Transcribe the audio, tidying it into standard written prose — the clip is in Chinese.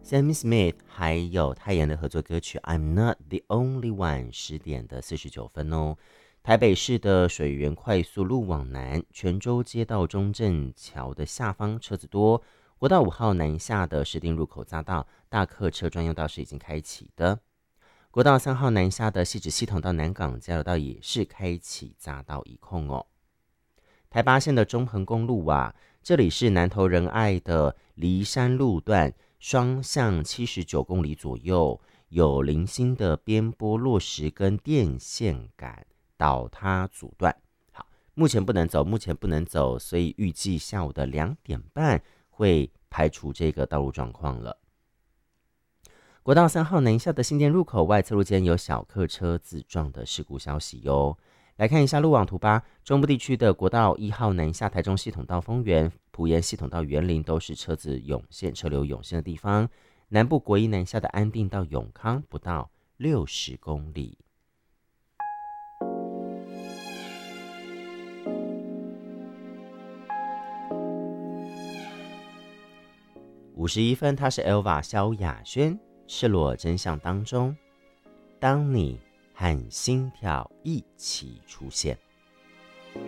Sam Smith 还有泰妍的合作歌曲 I'm Not the Only One 10:49哦。台北市的水源快速路往南，泉州街道中正桥的下方车子多，国道5号南下的石碇入口匝道大客车专用道是已经开启的，国道3号南下的汐止系统到南港交流道也是开启匝道一控哦。台八线的中横公路啊，这里是南投仁爱的梨山路段，双向79公里左右，有零星的边坡落石跟电线杆倒塌阻断。好，目前不能走，所以预计下午的2点半会排除这个道路状况了。国道3号南下的新店入口外侧路间有小客车自撞的事故消息哟。来看一下路网图吧，中部地区的国道1号南下台中系统到丰原、埔盐系统到园林都是车流涌现的地方。南部国一南下的安定到永康不到60公里。51分，他是 Elva 萧亚轩，赤裸真相当中，当你和心跳一起出现。